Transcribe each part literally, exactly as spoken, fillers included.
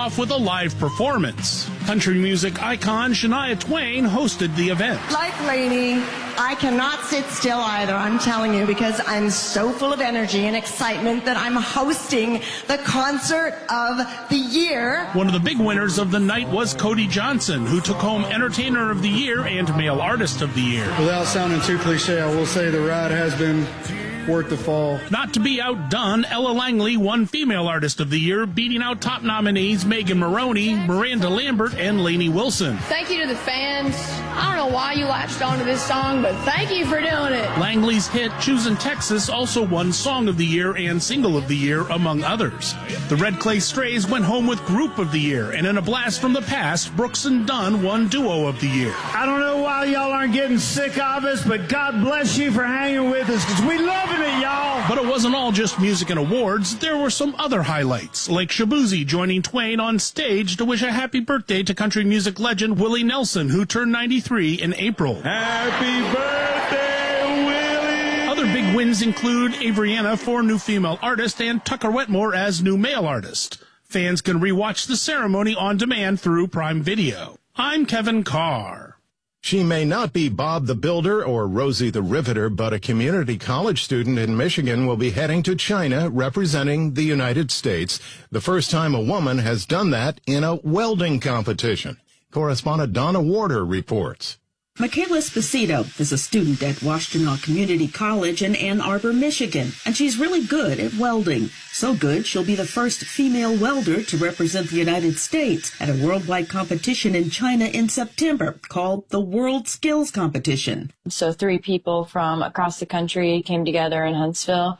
off with a live performance. Country music icon Shania Twain hosted the event. Like Lainey, I cannot sit still either, I'm telling you, because I'm so full of energy and excitement that I'm hosting the concert of the year. One of the big winners of the night was Cody Johnson, who took home Entertainer of the Year and Male Artist of the Year. Without sounding too cliche, I will say the ride has been worth the fall. Not to be outdone, Ella Langley won Female Artist of the Year, beating out top nominees Megan Maroney, Miranda Lambert, and Lainey Wilson. Thank you to the fans. I don't know why you latched onto this song, but thank you for doing it. Langley's hit Choosin' Texas also won Song of the Year and Single of the Year, among others. The Red Clay Strays went home with Group of the Year, and in a blast from the past, Brooks and Dunn won Duo of the Year. I don't know why y'all aren't getting sick of us, but God bless you for hanging with us, because we love it, y'all. But it wasn't all just music and awards. There were some other highlights, like Shabuzi joining Twain on stage to wish a happy birthday to country music legend Willie Nelson, who turned ninety-three in April. Happy birthday, Willie! Other big wins include Avriana for New Female Artist and Tucker Wetmore as New Male Artist. Fans can rewatch the ceremony on demand through Prime Video. I'm Kevin Carr. She may not be Bob the Builder or Rosie the Riveter, but a community college student in Michigan will be heading to China representing the United States. The first time a woman has done that in a welding competition. Correspondent Donna Warder reports. Michaela Esposito is a student at Washtenaw Community College in Ann Arbor, Michigan, and she's really good at welding. So good, she'll be the first female welder to represent the United States at a worldwide competition in China in September called the World Skills Competition. So three people from across the country came together in Huntsville,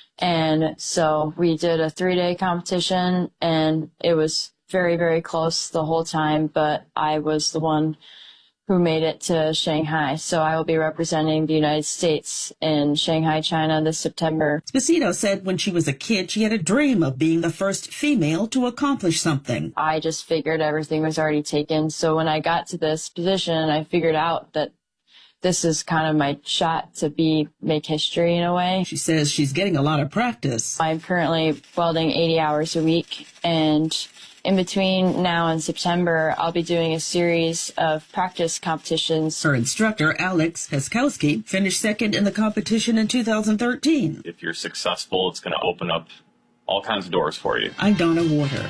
and so we did a three-day competition, and it was very, very close the whole time, but I was the one who made it to Shanghai. So I will be representing the United States in Shanghai, China this September. Esposito said when she was a kid, she had a dream of being the first female to accomplish something. I just figured everything was already taken. So when I got to this position, I figured out that this is kind of my shot to be make history in a way. She says she's getting a lot of practice. I'm currently welding eighty hours a week, and in between now and September, I'll be doing a series of practice competitions. Her instructor, Alex Heskowski, finished second in the competition in two thousand thirteen. If you're successful, it's going to open up all kinds of doors for you. I'm Donna Warder.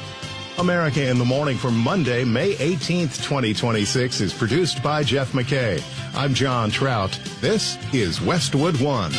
America in the Morning for Monday, May eighteenth, twenty twenty-six is produced by Jeff McKay. I'm John Trout. This is Westwood One.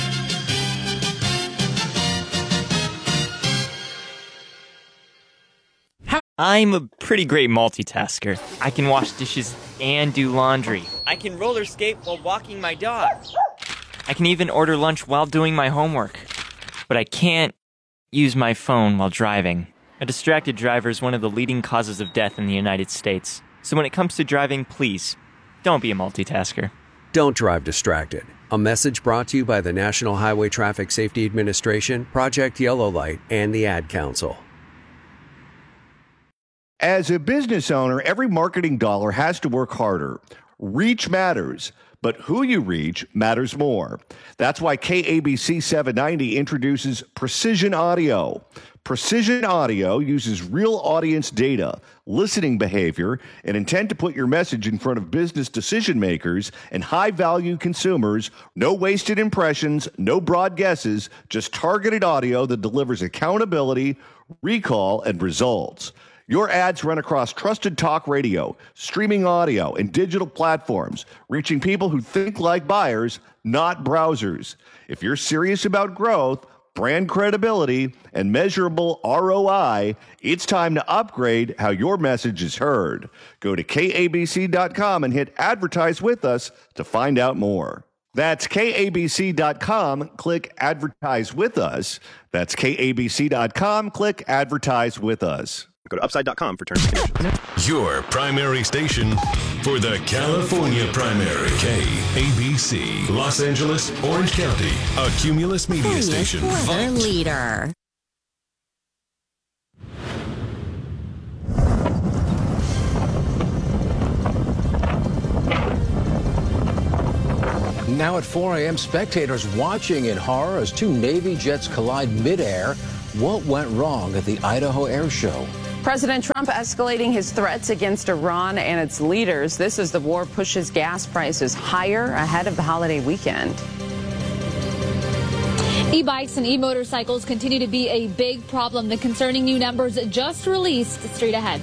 I'm a pretty great multitasker. I can wash dishes and do laundry. I can roller skate while walking my dog. I can even order lunch while doing my homework. But I can't use my phone while driving. A distracted driver is one of the leading causes of death in the United States. So when it comes to driving, please, don't be a multitasker. Don't drive distracted. A message brought to you by the National Highway Traffic Safety Administration, Project Yellow Light, and the Ad Council. As a business owner, every marketing dollar has to work harder. Reach matters, but who you reach matters more. That's why K A B C seven ninety introduces Precision Audio. Precision Audio uses real audience data, listening behavior, and intent to put your message in front of business decision makers and high-value consumers. No wasted impressions, no broad guesses, just targeted audio that delivers accountability, recall, and results. Your ads run across trusted talk radio, streaming audio, and digital platforms, reaching people who think like buyers, not browsers. If you're serious about growth, brand credibility, and measurable R O I, it's time to upgrade how your message is heard. Go to K A B C dot com and hit Advertise with Us to find out more. That's K A B C dot com. Click Advertise with Us. That's K A B C dot com. Click Advertise with Us. Go to upside dot com for terms and conditions. Your primary station for the California primary. K A B C, Los Angeles, Orange County, a Cumulus media station. Weather leader. Now at four a.m., spectators watching in horror as two Navy jets collide midair. What went wrong at the Idaho Air Show? President Trump escalating his threats against Iran and its leaders. This as the war pushes gas prices higher ahead of the holiday weekend. E-bikes and e-motorcycles continue to be a big problem. The concerning new numbers just released. Straight ahead.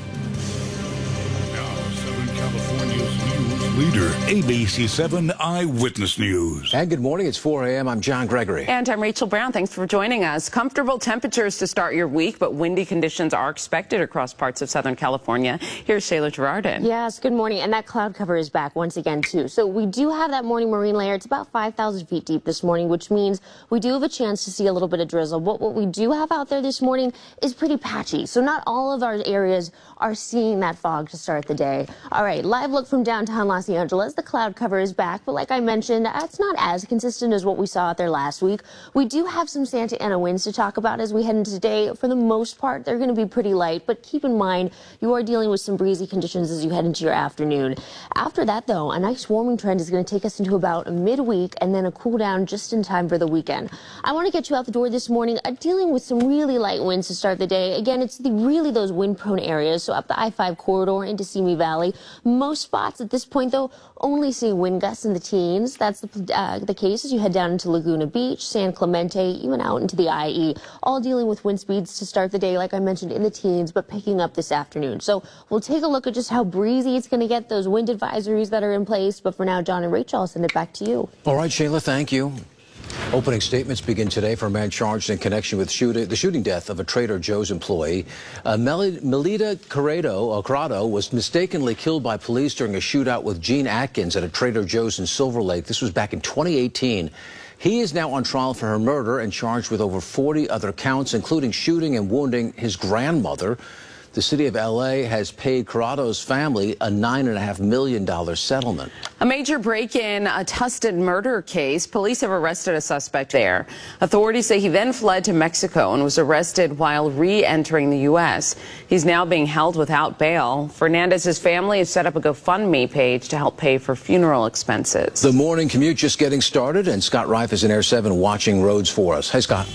Leader, A B C seven Eyewitness News. And good morning. It's four a m I'm John Gregory. And I'm Rachel Brown. Thanks for joining us. Comfortable temperatures to start your week, but windy conditions are expected across parts of Southern California. Here's Shayla Girardin. Yes, good morning. And that cloud cover is back once again, too. So we do have that morning marine layer. It's about five thousand feet deep this morning, which means we do have a chance to see a little bit of drizzle. But what we do have out there this morning is pretty patchy. So not all of our areas are seeing that fog to start the day. All right, live look from downtown Los Angeles. The cloud cover is back, but like I mentioned, it's not as consistent as what we saw out there last week. We do have some Santa Ana winds to talk about as we head into today. For the most part, they're going to be pretty light, but keep in mind you are dealing with some breezy conditions as you head into your afternoon. After that, though, a nice warming trend is going to take us into about midweek and then a cool down just in time for the weekend. I want to get you out the door this morning uh, dealing with some really light winds to start the day. Again, it's the, really those wind-prone areas, so up the I five corridor into Simi Valley. Most spots at this point, though, only seeing wind gusts in the teens. That's the, uh, the case as you head down into Laguna Beach, San Clemente, even out into the I E, all dealing with wind speeds to start the day, like I mentioned, in the teens, but picking up this afternoon. So we'll take a look at just how breezy it's going to get, those wind advisories that are in place. But for now, John and Rachel, I'll send it back to you. All right, Shayla, thank you. Opening statements begin today for a man charged in connection with shooting, the shooting death of a Trader Joe's employee. Uh, Mel Melita Corrado, uh, Corrado was mistakenly killed by police during a shootout with Gene Atkins at a Trader Joe's in Silver Lake. This was back in twenty eighteen. He is now on trial for her murder and charged with over forty other counts, including shooting and wounding his grandmother. The city of L A has paid Corrado's family a nine point five million dollars settlement. A major break-in, a Tustin murder case. Police have arrested a suspect there. Authorities say he then fled to Mexico and was arrested while re-entering the U S. He's now being held without bail. Fernandez's family has set up a GoFundMe page to help pay for funeral expenses. The morning commute just getting started, and Scott Reif is in Air seven watching roads for us. Hey, Scott.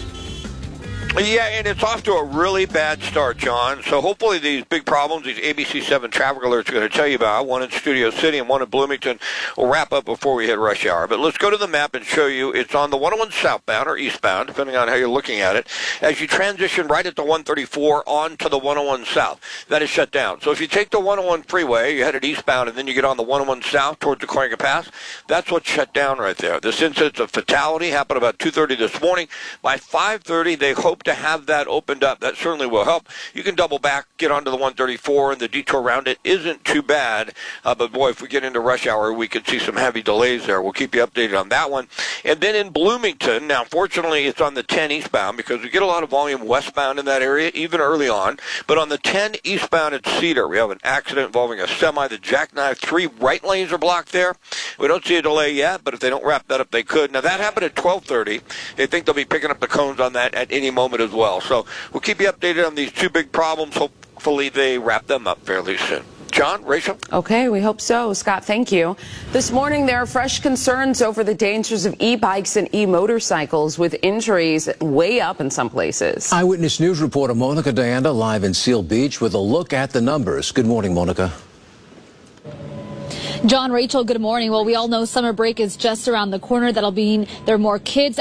Yeah, and it's off to a really bad start, John. So hopefully these big problems, these A B C seven traffic alerts are going to tell you about, one in Studio City and one in Bloomington, will wrap up before we hit rush hour. But let's go to the map and show you it's on the one oh one southbound or eastbound, depending on how you're looking at it, as you transition right at the one thirty-four onto the one oh one south. That is shut down. So if you take the one oh one freeway, you're headed eastbound, and then you get on the one oh one south towards the Cuenca Pass, that's what's shut down right there. This incident of fatality happened about two thirty this morning. By five thirty, they hope to have that opened up. That certainly will help. You can double back, get onto the one thirty-four, and the detour around it isn't too bad. Uh, but boy, if we get into rush hour, we could see some heavy delays there. We'll keep you updated on that one. And then in Bloomington, now fortunately it's on the ten eastbound because we get a lot of volume westbound in that area, even early on. But on the ten eastbound at Cedar, we have an accident involving a semi, the jackknife. Three right lanes are blocked there. We don't see a delay yet, but if they don't wrap that up, they could. Now that happened at twelve thirty. They think they'll be picking up the cones on that at any moment as well. So we'll keep you updated on these two big problems. Hopefully they wrap them up fairly soon. John, Rachel? Okay, we hope so. Scott, thank you. This morning, there are fresh concerns over the dangers of e-bikes and e-motorcycles, with injuries way up in some places. Eyewitness News reporter Monica Dianda live in Seal Beach with a look at the numbers. Good morning, Monica. John, Rachel, good morning. Well, we all know summer break is just around the corner. That'll mean there are more kids